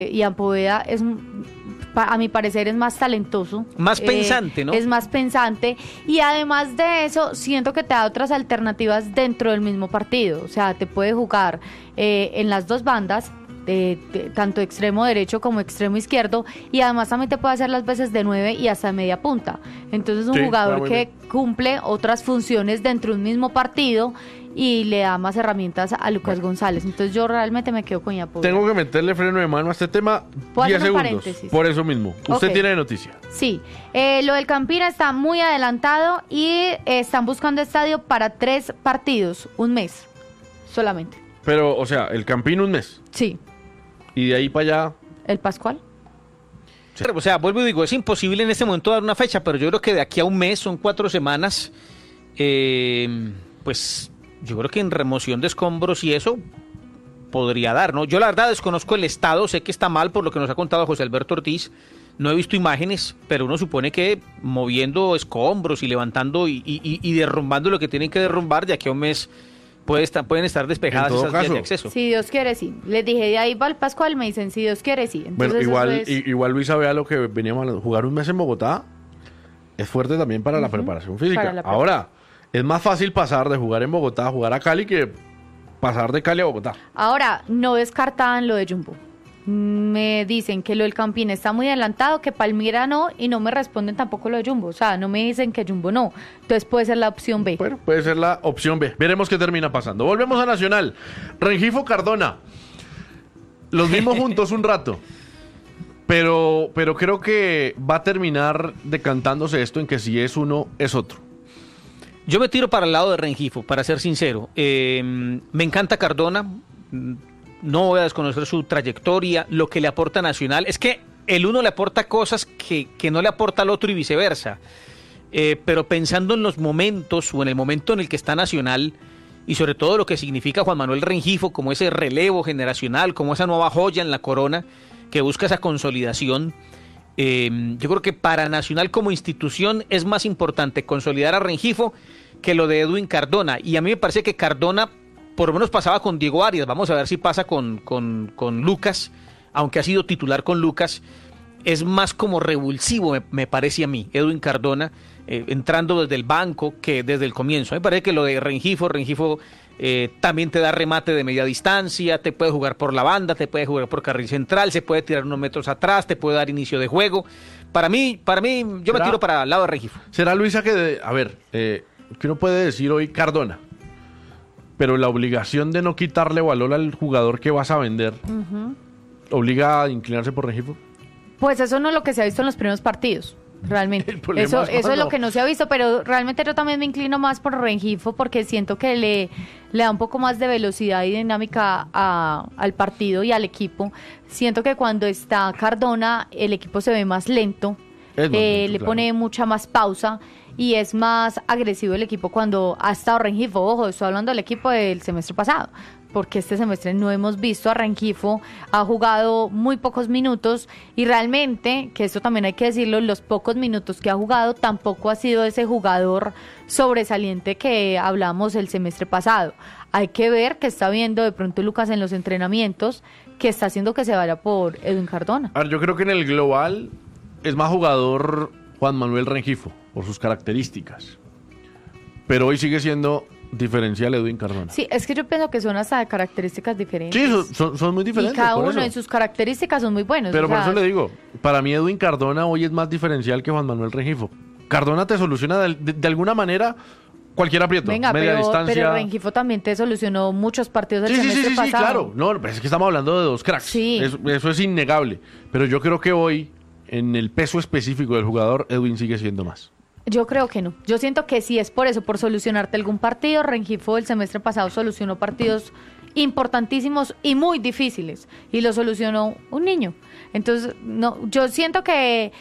Ian Poveda a mi parecer es más talentoso. Más pensante, ¿no? Es más pensante y además de eso siento que te da otras alternativas dentro del mismo partido. O sea, te puede jugar en las dos bandas, tanto extremo derecho como extremo izquierdo, y además también te puede hacer las veces de 9 y hasta de media punta. Entonces un jugador que cumple otras funciones dentro de un mismo partido y le da más herramientas a Lucas González. Entonces yo realmente me quedo con Ian Poveda. Tengo que meterle freno de mano a este tema. 10 segundos. Por eso mismo. Usted tiene noticia. Sí. Lo del Campina está muy adelantado y están buscando estadio para 3 partidos, un mes solamente. Pero, o sea, el Campino un mes. Sí. Y de ahí para allá. ¿El Pascual? Sí. O sea, vuelvo y digo, es imposible en este momento dar una fecha, pero yo creo que de aquí a un mes, son 4 semanas, pues yo creo que en remoción de escombros y eso podría dar, ¿no? Yo la verdad desconozco el estado, sé que está mal por lo que nos ha contado José Alberto Ortiz, no he visto imágenes, pero uno supone que moviendo escombros y levantando y derrumbando lo que tienen que derrumbar, de aquí a un mes pueden estar despejadas esas vías de acceso. Si Dios quiere, sí. Les dije, de ahí va el Pascual, me dicen, si Dios quiere, sí. Entonces, bueno, igual Luisa, vea lo que veníamos a jugar un mes en Bogotá, es fuerte también para la preparación física. Ahora, es más fácil pasar de jugar en Bogotá a jugar a Cali que pasar de Cali a Bogotá. Ahora, no descartan lo de Jumbo. Me dicen que lo del Campín está muy adelantado, que Palmira no, y no me responden tampoco lo de Jumbo. O sea, no me dicen que Jumbo no. Entonces puede ser la opción B. Bueno, puede ser la opción B. Veremos qué termina pasando. Volvemos a Nacional. Rengifo, Cardona. Los vimos juntos un rato. Pero creo que va a terminar decantándose esto en que si es uno, es otro. Yo me tiro para el lado de Rengifo, para ser sincero. Me encanta Cardona. No voy a desconocer su trayectoria, lo que le aporta Nacional. Es que el uno le aporta cosas que no le aporta al otro y viceversa. Pero pensando en los momentos o en el momento en el que está Nacional y sobre todo lo que significa Juan Manuel Rengifo como ese relevo generacional, como esa nueva joya en la corona que busca esa consolidación, yo creo que para Nacional como institución es más importante consolidar a Rengifo que lo de Edwin Cardona. Y a mí me parece que Cardona por lo menos pasaba con Diego Arias, vamos a ver si pasa con Lucas, aunque ha sido titular con Lucas, es más como revulsivo, me parece a mí, Edwin Cardona, entrando desde el banco que desde el comienzo. Me parece que lo de Rengifo también te da remate de media distancia, te puede jugar por la banda, te puede jugar por carril central, se puede tirar unos metros atrás, te puede dar inicio de juego. Para mí yo me tiro para el lado de Rengifo. ¿Será, Luisa, que que uno puede decir hoy Cardona, pero la obligación de no quitarle valor al jugador que vas a vender obliga a inclinarse por Rengifo? Pues eso no es lo que se ha visto en los primeros partidos, realmente. Eso es lo que no se ha visto, pero realmente yo también me inclino más por Rengifo porque siento que le da un poco más de velocidad y dinámica al partido y al equipo. Siento que cuando está Cardona el equipo se ve más lento, le pone mucha más pausa y es más agresivo el equipo cuando ha estado Rengifo. Ojo, estoy hablando del equipo del semestre pasado, porque este semestre no hemos visto a Rengifo, ha jugado muy pocos minutos y realmente, que esto también hay que decirlo, los pocos minutos que ha jugado tampoco ha sido ese jugador sobresaliente que hablamos el semestre pasado. Hay que ver que está viendo de pronto Lucas en los entrenamientos, que está haciendo que se vaya por Edwin Cardona. A ver, yo creo que en el global es más jugador Juan Manuel Rengifo, por sus características. Pero hoy sigue siendo diferencial Edwin Cardona. Sí, es que yo pienso que son hasta de características diferentes. Sí, son muy diferentes. Y cada uno en sus características son muy buenos. Pero por eso le digo, para mí Edwin Cardona hoy es más diferencial que Juan Manuel Rengifo. Cardona te soluciona de alguna manera cualquier aprieto, media distancia. Pero Rengifo también te solucionó muchos partidos del semestre pasado. Sí, claro. No, es que estamos hablando de dos cracks. Sí. Eso es innegable. Pero yo creo que hoy, en el peso específico del jugador, Edwin sigue siendo más. Yo creo que no. Yo siento que sí es por eso, por solucionarte algún partido. Rengifo el semestre pasado solucionó partidos importantísimos y muy difíciles. Y lo solucionó un niño. Entonces, no, yo siento que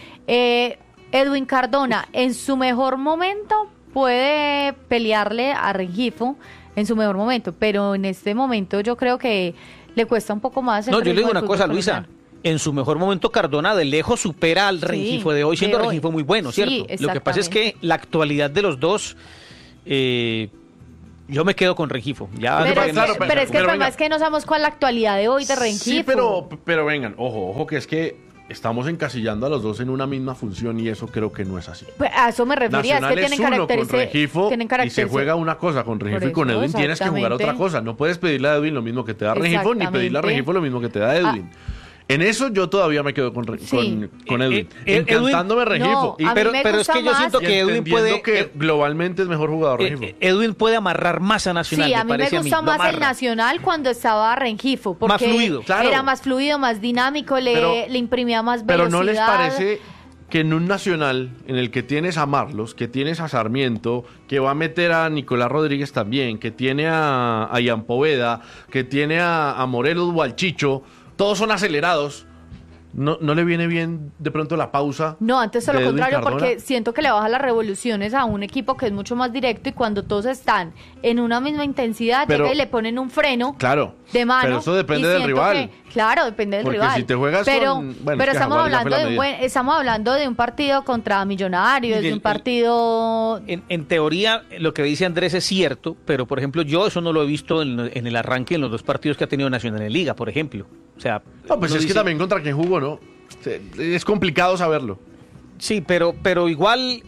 Edwin Cardona en su mejor momento puede pelearle a Rengifo en su mejor momento. Pero en este momento yo creo que le cuesta un poco más. No, yo le digo una cosa, Luisa. En su mejor momento Cardona de lejos supera al Rengifo de hoy, siendo Rengifo muy bueno, ¿cierto? Lo que pasa es que la actualidad de los dos Yo me quedo con Rengifo. Ya, pero claro, es que el problema venga. es que no sabemos cuál es la actualidad de hoy de Rengifo. Sí, pero vengan, ojo, que es que estamos encasillando a los dos en una misma función y eso creo que no es así. Pues a eso me refería, Nacional es que es uno con Rengifo tienen y se juega una cosa con Rengifo y Por con eso, Edwin tienes que jugar otra exactamente. cosa. No puedes pedirle a Edwin lo mismo que te da Rengifo ni pedirle a Rengifo lo mismo que te da Edwin. En eso yo todavía me quedo con Edwin. Encantándome Rengifo. No, a mí me pero es gusta que yo siento y que Edwin entendiendo puede... que globalmente es mejor jugador Rengifo. Edwin puede amarrar más a Nacional, Sí, a mí me parece gusta lo más el amarra. Nacional cuando estaba Rengifo, porque Más fluido. Claro. era más fluido, más dinámico, le imprimía más Pero velocidad. ¿no les parece que en un Nacional en el que tienes a Marlos, que tienes a Sarmiento, que va a meter a Nicolás Rodríguez también, que tiene a Ian Poveda, que tiene a Morelos o al Chicho, todos son acelerados? ¿No le viene bien de pronto la pausa? No, antes todo de lo Edwin contrario, Cardona? porque siento que le baja las revoluciones a un equipo que es mucho más directo y cuando todos están en una misma intensidad, Pero- llega y le ponen un freno Claro, de mano. pero eso depende y del siento rival. Claro, depende del Porque rival. si te juegas pero, con- bueno, pero es que estamos Jaguares ya fue hablando la de medida. estamos hablando de un partido contra Millonarios, Mire, de un partido. En teoría, lo que dice Andrés es cierto, pero por ejemplo, yo eso no lo he visto en el arranque en los dos partidos que ha tenido Nacional en Liga, por ejemplo. O sea, No, pues uno es que dice- también contra quien jugó, ¿no? Es complicado saberlo. Sí, pero igual,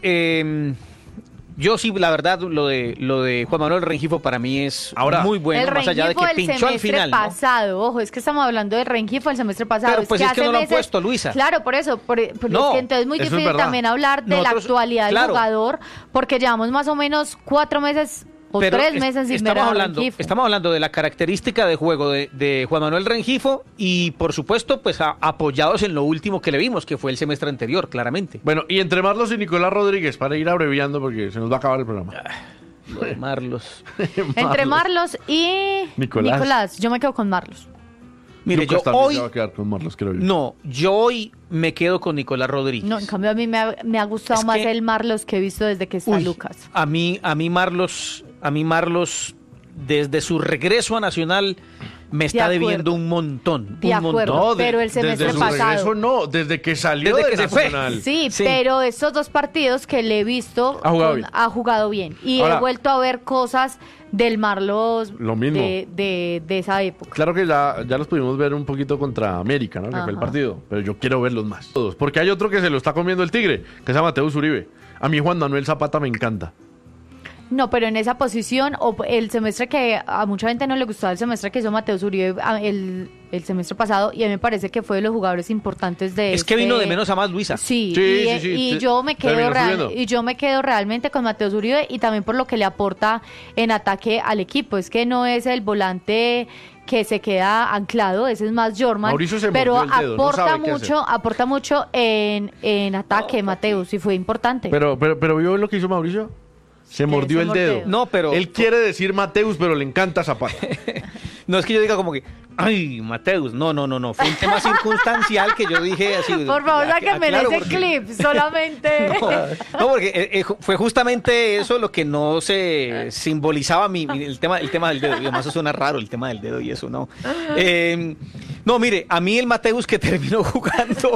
yo sí, la verdad, lo de Juan Manuel Rengifo para mí es Ahora, muy bueno, el más allá de Rengifo que del pinchó al semestre final, ¿no? pasado, ojo, es que estamos hablando del Rengifo del semestre pasado. Pero, pues, es que hace no lo han puesto, Luisa. Claro, por eso, No, es que entonces es muy eso es difícil verdad. también hablar de la Nosotros, actualidad del claro. jugador, porque llevamos más o menos 4 meses o Pero 3 meses sin ver a Rengifo. estamos hablando de la característica de juego de Juan Manuel Rengifo y, por supuesto, pues apoyados en lo último que le vimos, que fue el semestre anterior, claramente. Bueno, y entre Marlos y Nicolás Rodríguez, para ir abreviando porque se nos va a acabar el programa. Lo de Marlos. Entre Marlos y Nicolás. yo me quedo con Marlos. Mire, Lucas yo también hoy... se va a quedar con Marlos, creo yo. No, yo hoy me quedo con Nicolás Rodríguez. No, en cambio a mí me ha gustado Es más que- el Marlos que he visto desde que está Uy, Lucas. A mí Marlos, desde su regreso a Nacional, me está acuerdo. debiendo un montón. De un acuerdo. montón. pero el semestre desde su pasado. regreso no, desde que salió Desde de que se fue. Nacional. Sí, Sí. pero estos 2 partidos que le he visto Ha jugado bien. ha jugado bien. Y Ahora- he vuelto a ver cosas del Marlos Lo mismo. de esa época. Claro que ya los pudimos ver un poquito contra América, ¿no? Que fue el Ajá. partido. Pero yo quiero verlos más. Todos. Porque hay otro que se lo está comiendo el tigre, que se llama Mateus Uribe. A mí Juan Manuel Zapata me encanta. No, pero en esa posición, o el semestre que a mucha gente no le gustaba, el semestre que hizo Mateus Uribe el semestre pasado, y a mí me parece que fue de los jugadores importantes de Es que vino de menos a más, Luisa. Sí, Sí, y, sí, sí. y yo me quedo Terminó subiendo. y yo me quedo realmente con Mateus Uribe y también por lo que le aporta en ataque al equipo. Es que no es el volante que se queda anclado, ese es más Jorman, Mauricio se pero mordió el dedo, no sabe qué aporta mucho en ataque Mateus y fue importante. Pero ¿vio lo que hizo Mauricio? Se mordió se el mordió. dedo. No, pero... Él quiere decir Mateus, pero le encanta Zapata. No es que yo diga como que, ay, Mateus. No. Fue un tema circunstancial que yo dije así. Por favor, sáquenme aclaro ese porque- clip, solamente. No, porque fue justamente eso lo que no se simbolizaba el tema del dedo. Y además eso suena raro, el tema del dedo y eso, ¿no? No, mire, a mí el Mateus que terminó jugando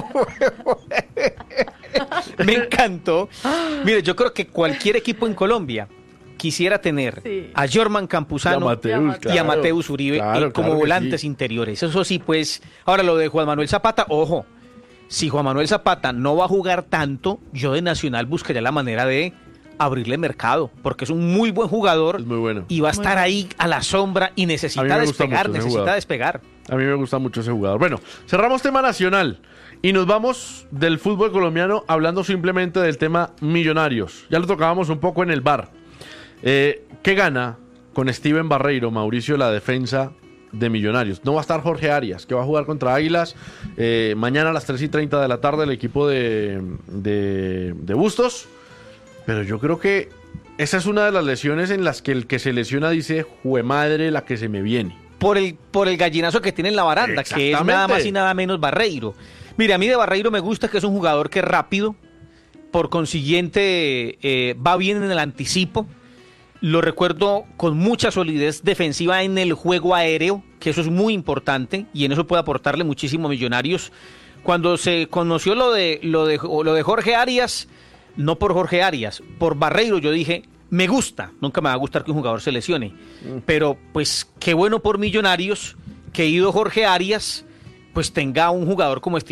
me encantó. Mire, yo creo que cualquier equipo en Colombia quisiera tener Sí. a Jorman Campuzano y a Mateus Uribe Claro, como claro que volantes sí. interiores. Eso sí, pues. Ahora lo de Juan Manuel Zapata, ojo. Si Juan Manuel Zapata no va a jugar tanto, yo de Nacional buscaría la manera de abrirle mercado, porque es un muy buen jugador Es muy bueno. y va a estar ahí a la sombra y A mí necesita me gusta despegar, mucho ese jugador. despegar. A mí me gusta mucho ese jugador. Bueno, cerramos tema nacional y nos vamos del fútbol colombiano hablando simplemente del tema Millonarios. Ya lo tocábamos un poco en el bar. ¿Qué gana con Steven Barreiro, Mauricio, la defensa de Millonarios? No va a estar Jorge Arias, que va a jugar contra Águilas mañana a las 3:30 de la tarde el equipo de Bustos. Pero yo creo que esa es una de las lesiones en las que el que se lesiona dice, jue madre la que se me viene. Por el gallinazo que tiene en la baranda, que es nada más y nada menos Barreiro. Mire, a mí de Barreiro me gusta que es un jugador que es rápido, por consiguiente va bien en el anticipo. Lo recuerdo con mucha solidez defensiva en el juego aéreo, que eso es muy importante y en eso puede aportarle muchísimo a Millonarios. Cuando se conoció lo de Jorge Arias, no por Jorge Arias, por Barreiro, yo dije, Me gusta, nunca me va a gustar que un jugador se lesione, pero pues qué bueno por Millonarios que ido Jorge Arias pues tenga un jugador como